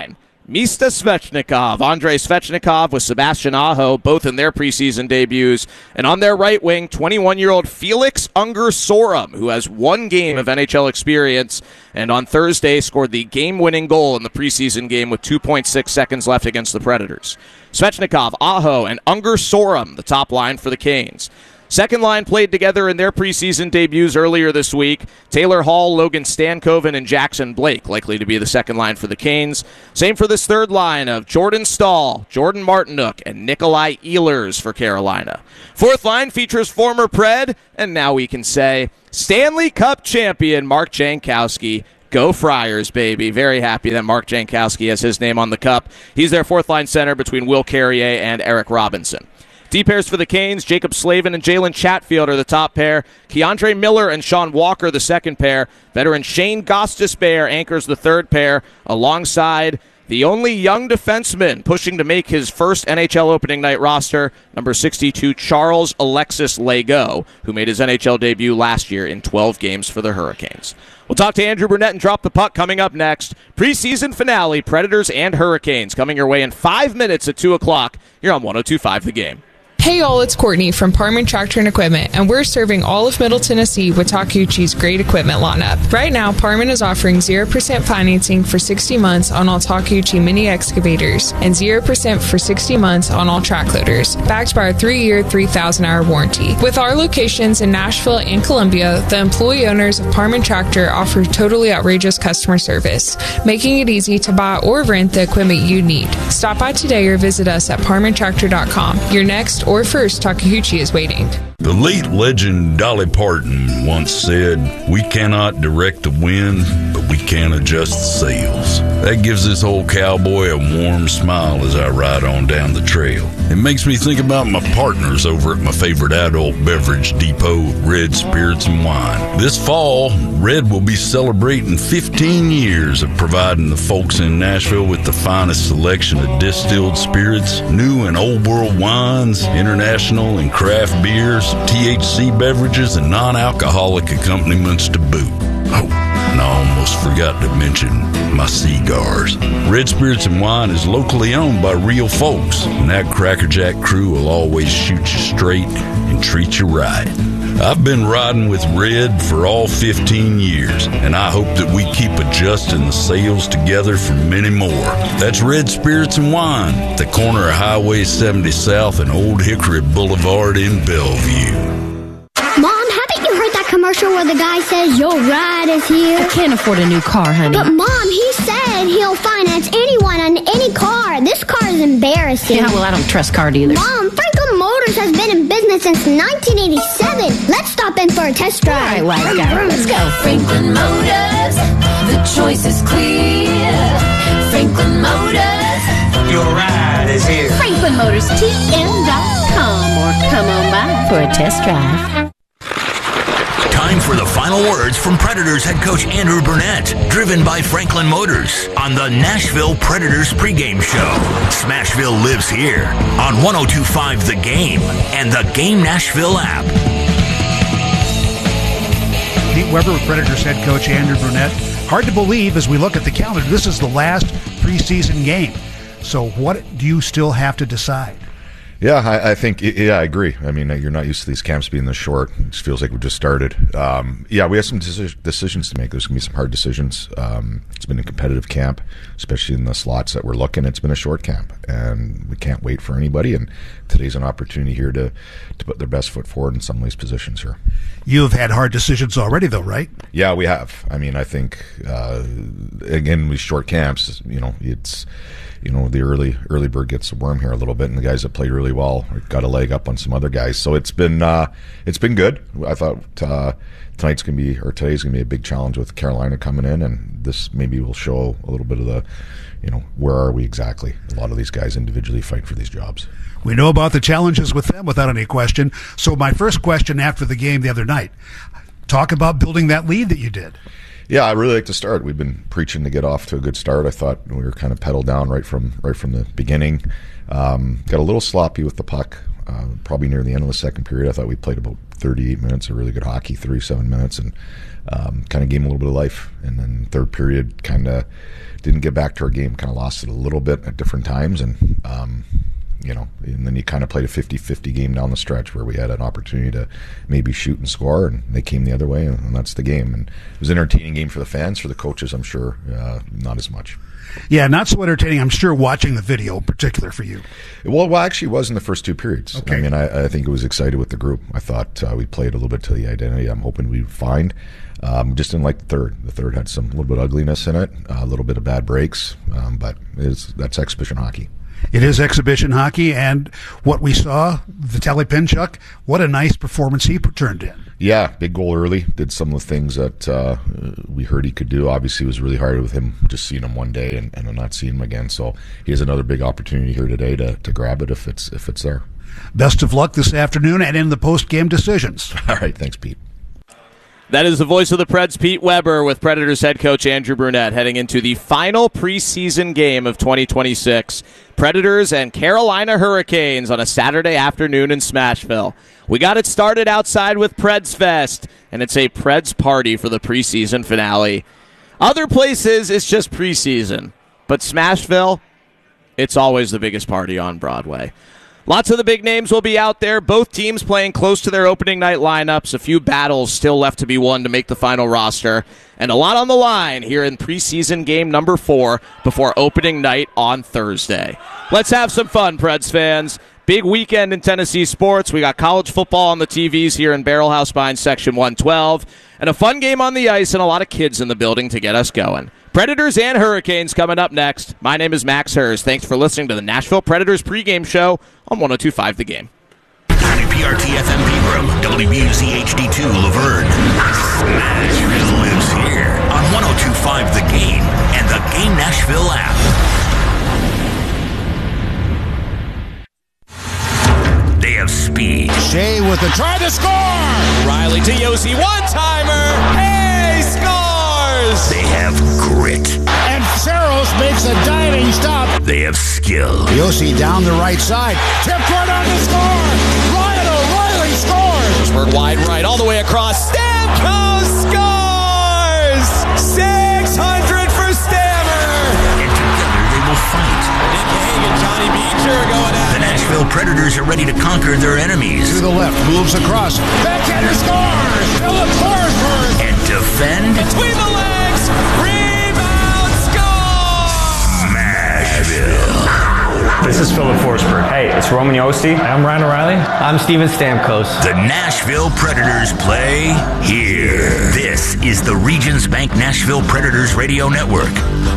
Mista Svechnikov. Andrei Svechnikov with Sebastian Aho, both in their preseason debuts. And on their right wing, 21-year-old Felix Unger-Sorum, who has one game of NHL experience, and on Thursday scored the game-winning goal in the preseason game with 2.6 seconds left against the Predators. Svechnikov, Aho, and Unger-Sorum, the top line for the Canes. Second line played together in their preseason debuts earlier this week. Taylor Hall, Logan Stankoven, and Jackson Blake likely to be the second line for the Canes. Same for this third line of Jordan Staal, Jordan Martinook, and Nikolai Ehlers for Carolina. Fourth line features former Pred, and now we can say Stanley Cup champion Mark Jankowski. Go Friars, baby. Very happy that Mark Jankowski has his name on the cup. He's their fourth line center between Will Carrier and Eric Robinson. D pairs for the Canes, Jacob Slavin and Jalen Chatfield are the top pair. Keandre Miller and Sean Walker the second pair. Veteran Shane Gostisbehere anchors the third pair alongside the only young defenseman pushing to make his first NHL opening night roster, number 62, Charles Alexis Legault, who made his NHL debut last year in 12 games for the Hurricanes. We'll talk to Andrew Burnett and drop the puck coming up next. Preseason finale, Predators and Hurricanes, coming your way in 5 minutes at 2 o'clock. You're on 102.5 The Game. Hey all, it's Courtney from Parman Tractor and Equipment, and we're serving all of Middle Tennessee with Takeuchi's great equipment lineup. Right now, Parman is offering 0% financing for 60 months on all Takeuchi mini excavators and 0% for 60 months on all track loaders, backed by our 3-year, 3,000-hour warranty. With our locations in Nashville and Columbia, the employee owners of Parman Tractor offer totally outrageous customer service, making it easy to buy or rent the equipment you need. Stop by today or visit us at parmantractor.com. Your next or first Takeuchi is waiting. The late legend Dolly Parton once said, "We cannot direct the wind, but we can adjust the sails." That gives this old cowboy a warm smile as I ride on down the trail. It makes me think about my partners over at my favorite adult beverage depot, Red Spirits and Wine. This fall, Red will be celebrating 15 years of providing the folks in Nashville with the finest selection of distilled spirits, new and old world wines, international and craft beers, THC beverages, and non-alcoholic accompaniments to boot. Oh, and I almost forgot to mention my cigars. Red Spirits and Wine is locally owned by real folks, and that Crackerjack crew will always shoot you straight and treat you right. I've been riding with Red for all 15 years, and I hope that we keep adjusting the sails together for many more. That's Red Spirits and Wine, the corner of Highway 70 South and Old Hickory Boulevard in Bellevue. Mom, haven't you heard that commercial where the guy says your ride is here? I can't afford a new car, honey. But Mom, he said he'll finance anyone on any car. This car is embarrassing. Yeah, well, I don't trust car dealers. Mom, Franklin Motors has been in business since 1987. Let's stop in for a test drive. All right, wise guy, let's go. Franklin Motors, the choice is clear. Franklin Motors, your ride is here. FranklinMotorsTM.com or come on by for a test drive. Time for the final words from Predators head coach Andrew Burnett, driven by Franklin Motors on the Nashville Predators pregame show. Smashville lives here on 102.5 The Game and the Game Nashville app. Pete Weber with Predators head coach Andrew Burnett. Hard to believe as we look at the calendar, this is the last preseason game. So what do you still have to decide? Yeah, I think, I agree. I mean, you're not used to these camps being this short. It just feels like we just started. We have some decisions to make. There's going to be some hard decisions. It's been a competitive camp, especially in the slots that we're looking. It's been a short camp, and we can't wait for anybody. And today's an opportunity here to put their best foot forward in some of these positions here. You've had hard decisions already, though, right? Yeah, we have. I mean, I think, again, with short camps, it's... the early bird gets the worm here a little bit, and the guys that played really well got a leg up on some other guys. So it's been good. I thought today's gonna be a big challenge with Carolina coming in, and this maybe will show a little bit of the, where are we exactly? A lot of these guys individually fight for these jobs. We know about the challenges with them without any question. So my first question after the game the other night, talk about building that lead that you did. Yeah, I really like to start. We've been preaching to get off to a good start. I thought we were kind of pedal down right from the beginning. Got a little sloppy with the puck probably near the end of the second period. I thought we played about 38 minutes of really good hockey, 37 minutes, and kind of gave them a little bit of life. And then third period kind of didn't get back to our game, kind of lost it a little bit at different times. And, and then you kind of played a 50-50 game down the stretch where we had an opportunity to maybe shoot and score, and they came the other way, and that's the game. And it was an entertaining game for the fans. For the coaches, I'm sure, not as much. Yeah, not so entertaining, I'm sure, watching the video in particular for you. Well, actually, it was in the first two periods. Okay. I mean, I think it was excited with the group. I thought we played a little bit to the identity I'm hoping we would find. Just didn't like the third. The third had some little bit of ugliness in it, a little bit of bad breaks, but that's exhibition hockey. It is exhibition hockey, and what we saw, Vitaly Pinchuk, what a nice performance he turned in. Yeah, big goal early. Did some of the things that we heard he could do. Obviously, it was really hard with him just seeing him one day and not seeing him again. So he has another big opportunity here today to grab it if it's there. Best of luck this afternoon and in the post-game decisions. All right, thanks, Pete. That is the voice of the Preds, Pete Weber, with Predators head coach Andrew Brunette heading into the final preseason game of 2026. Predators and Carolina Hurricanes on a Saturday afternoon in Smashville. We got it started outside with Preds Fest, and it's a Preds party for the preseason finale. Other places, it's just preseason. But Smashville, it's always the biggest party on Broadway. Lots of the big names will be out there. Both teams playing close to their opening night lineups. A few battles still left to be won to make the final roster. And a lot on the line here in preseason game number 4 before opening night on Thursday. Let's have some fun, Preds fans. Big weekend in Tennessee sports. We got college football on the TVs here in Barrelhouse Mines Section 112. And a fun game on the ice and a lot of kids in the building to get us going. Predators and Hurricanes coming up next. My name is Max Hers. Thanks for listening to the Nashville Predators pregame show on 102.5 The Game. WPRT FM Pegram, WBUC HD2 Laverne. Nashville lives here on 102.5 The Game and the Game Nashville app. They have speed. Shea with the try to score. Riley to Yossi, one-timer. Hey, scores! They have grit. And Saros makes a diving stop. They have skill. Yossi down the right side. Tipped right on the score. Ryan O'Reilly scores. Bird wide right, all the way across. Stamkos scores! 600 for Stammer! And together they will fight. Nick Hague and Johnny Beecher going at The Nashville Predators are ready to conquer their enemies. To the left, moves across. Backhander scores! Philip Forsberg! And defend. Between the legs! Rebound score! Smashville. This is Philip Forsberg. Hey, it's Roman Yossi. I'm Ryan O'Reilly. I'm Steven Stamkos. The Nashville Predators play here. This is the Regions Bank Nashville Predators Radio Network.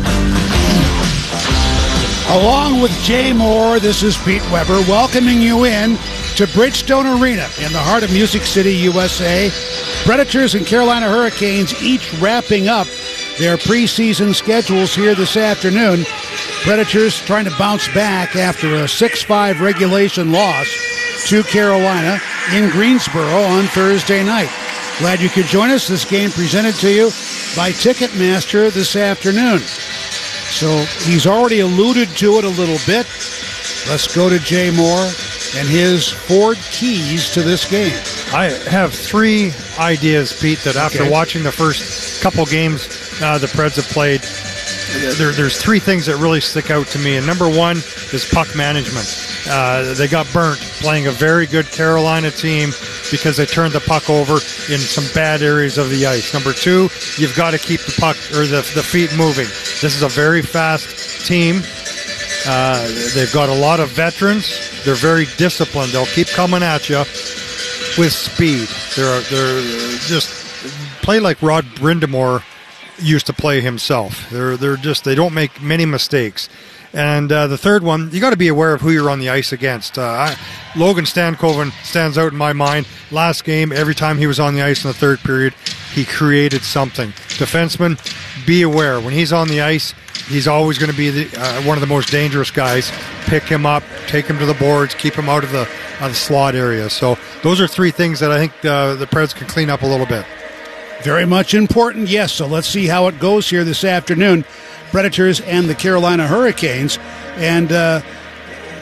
Along with Jay Moore, this is Pete Weber welcoming you in to Bridgestone Arena in the heart of Music City, USA. Predators and Carolina Hurricanes each wrapping up their preseason schedules here this afternoon. Predators trying to bounce back after a 6-5 regulation loss to Carolina in Greensboro on Thursday night. Glad you could join us. This game presented to you by Ticketmaster this afternoon. So he's already alluded to it a little bit. Let's go to Jay Moore and his 4 keys to this game. I have 3 ideas, Pete, that after watching the first couple games the Preds have played, there's 3 things that really stick out to me. And number 1 is puck management. They got burnt playing a very good Carolina team because they turned the puck over in some bad areas of the ice. Number 2, you've got to keep the puck or the feet moving. This is a very fast team. They've got a lot of veterans. They're very disciplined. They'll keep coming at you with speed. They're just play like Rod Brindamore used to play himself. They don't make many mistakes. And the third one, you got to be aware of who you're on the ice against. Logan Stankoven stands out in my mind. Last game, every time he was on the ice in the third period, he created something. Defenseman, be aware. When he's on the ice, he's always going to be one of the most dangerous guys. Pick him up, take him to the boards, keep him out of the slot area. So those are 3 things that I think the Preds can clean up a little bit. Very much important, yes. So let's see how it goes here this afternoon. Predators and the Carolina Hurricanes. And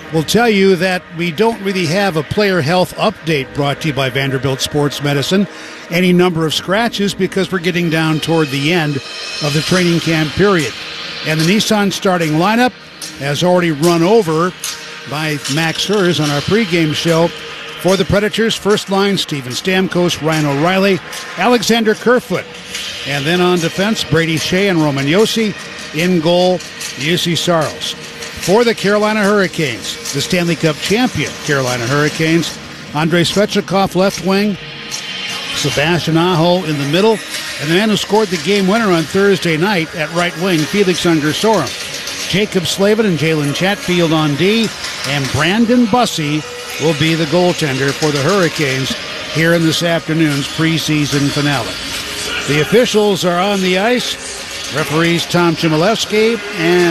will tell you that we don't really have a player health update brought to you by Vanderbilt Sports Medicine. Any number of scratches because we're getting down toward the end of the training camp period. And the Nissan starting lineup has already run over by Max Hers on our pregame show. For the Predators, first line, Steven Stamkos, Ryan O'Reilly, Alexander Kerfoot. And then on defense, Brady Shea and Roman Josi. In goal, Jussi Saros. For the Carolina Hurricanes, the Stanley Cup champion Carolina Hurricanes, Andrei Svechnikov left wing, Sebastian Aho in the middle, and the man who scored the game winner on Thursday night at right wing, Felix Ungersorum. Jacob Slavin and Jalen Chatfield on D, and Brandon Bussey will be the goaltender for the Hurricanes here in this afternoon's preseason finale. The officials are on the ice. Referees Tom Chmielewski and